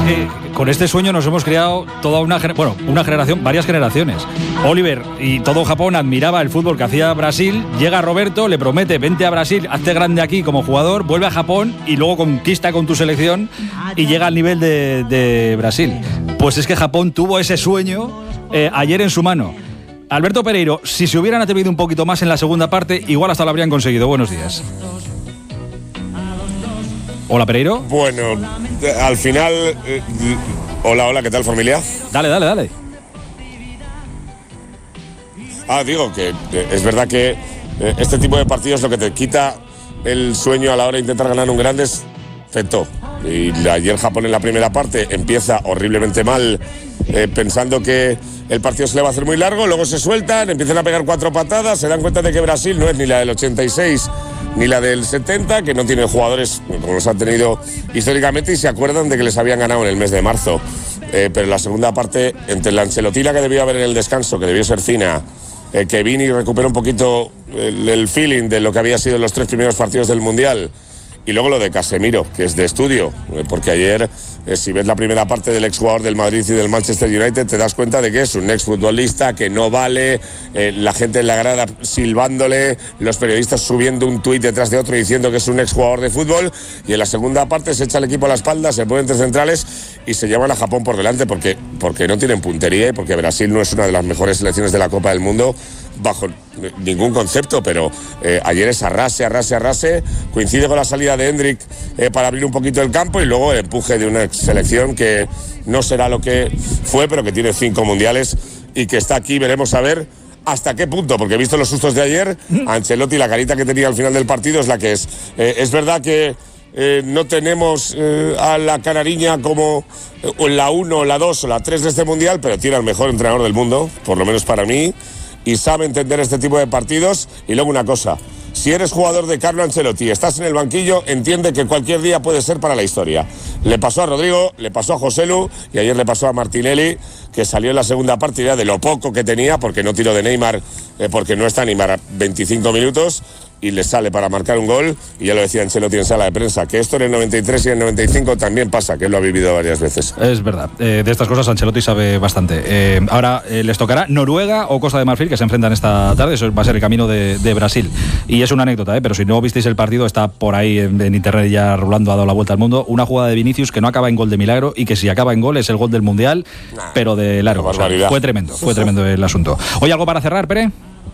con este sueño nos hemos creado toda una generación, varias generaciones. Oliver y todo Japón admiraba el fútbol que hacía Brasil. Llega Roberto, le promete: vente a Brasil, hazte grande aquí como jugador, vuelve a Japón y luego conquista con tu selección y llega al nivel de Brasil. Pues es que Japón tuvo ese sueño ayer en su mano. Alberto Pereiro, si se hubieran atrevido un poquito más en la segunda parte, igual hasta lo habrían conseguido. Buenos días. Hola, Pereiro. Bueno, al final... Hola, ¿qué tal, familia? Dale. Digo que es verdad que este tipo de partidos lo que te quita el sueño a la hora de intentar ganar un grande es efecto. Y ayer Japón en la primera parte empieza horriblemente mal, pensando que el partido se le va a hacer muy largo, luego se sueltan, empiezan a pegar 4 patadas, se dan cuenta de que Brasil no es ni la del 86 ni la del 70, que no tiene jugadores como los han tenido históricamente, y se acuerdan de que les habían ganado en el mes de marzo. Pero en la segunda parte, entre la Ancelotina que debió haber en el descanso, que debió ser fina, que vino y recuperó un poquito el feeling de lo que había sido los 3 primeros partidos del Mundial, y luego lo de Casemiro, que es de estudio, porque ayer, si ves la primera parte del exjugador del Madrid y del Manchester United, te das cuenta de que es un exfutbolista que no vale, la gente en la grada silbándole, los periodistas subiendo un tuit detrás de otro diciendo que es un exjugador de fútbol, y en la segunda parte se echa el equipo a la espalda, se ponen 3 centrales y se llevan a Japón por delante porque no tienen puntería y porque Brasil no es una de las mejores selecciones de la Copa del Mundo bajo ningún concepto, pero ayer es arrase, coincide con la salida de Hendrik para abrir un poquito el campo, y luego el empuje de una selección que no será lo que fue, pero que tiene 5 mundiales y que está aquí. Veremos a ver hasta qué punto, porque he visto los sustos de ayer, Ancelotti, la carita que tenía al final del partido es la que es. Es verdad que no tenemos a la canariña como la 1, la 2 o la 3 de este mundial, pero tiene al mejor entrenador del mundo, por lo menos para mí, y sabe entender este tipo de partidos. Y luego una cosa: si eres jugador de Carlo Ancelotti, estás en el banquillo, entiende que cualquier día puede ser para la historia. Le pasó a Rodrigo, le pasó a Joselu y ayer le pasó a Martinelli, que salió en la segunda parte ya de lo poco que tenía, porque no tiró de Neymar, porque no está Neymar a 25 minutos, y le sale para marcar un gol. Y ya lo decía Ancelotti en sala de prensa, que esto en el 93 y en el 95 también pasa, que él lo ha vivido varias veces. Es verdad, de estas cosas Ancelotti sabe bastante. Ahora les tocará Noruega o Costa de Marfil, que se enfrentan esta tarde. Eso va a ser el camino de Brasil. Y es una anécdota, pero si no visteis el partido, está por ahí en internet ya rolando, ha dado la vuelta al mundo. Una jugada de Vinicius que no acaba en gol de milagro, y que si acaba en gol es el gol del Mundial, pero de largo. O sea, fue tremendo el asunto. ¿Hoy algo para cerrar, Pere?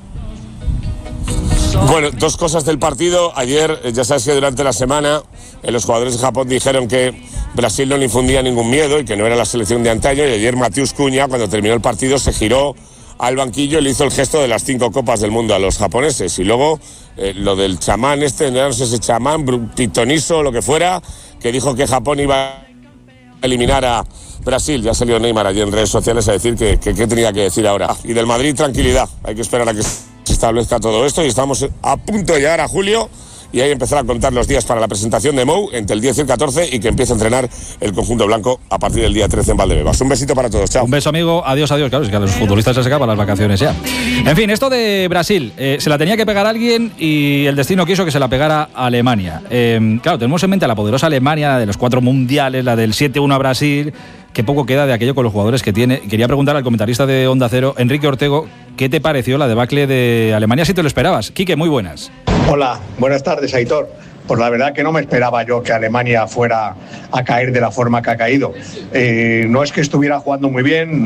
Bueno, 2 cosas del partido. Ayer, ya sabes que durante la semana los jugadores de Japón dijeron que Brasil no le infundía ningún miedo y que no era la selección de antaño, y ayer Matheus Cunha, cuando terminó el partido, se giró al banquillo y le hizo el gesto de las 5 copas del mundo a los japoneses. Y luego lo del chamán no sé si chamán, pitoniso o lo que fuera, que dijo que Japón iba a eliminar a Brasil. Ya salió Neymar allí en redes sociales a decir que tenía que decir ahora. Y del Madrid, tranquilidad, hay que esperar a que se establezca todo esto, y estamos a punto de llegar a julio, y ahí empezar a contar los días para la presentación de Mou entre el 10 y el 14, y que empiece a entrenar el conjunto blanco a partir del día 13 en Valdebebas. Un besito para todos, chao. Un beso, amigo, adiós. Claro, es que a los futbolistas se acaban las vacaciones ya. En fin, esto de Brasil, se la tenía que pegar alguien y el destino quiso que se la pegara a Alemania. Claro, tenemos en mente a la poderosa Alemania de los 4 mundiales, la del 7-1 a Brasil, que poco queda de aquello con los jugadores que tiene. Quería preguntar al comentarista de Onda Cero, Enrique Ortego, ¿qué te pareció la debacle de Alemania, si te lo esperabas? Quique, muy buenas. Hola, buenas tardes, Aitor. Pues la verdad que no me esperaba yo que Alemania fuera a caer de la forma que ha caído. No es que estuviera jugando muy bien,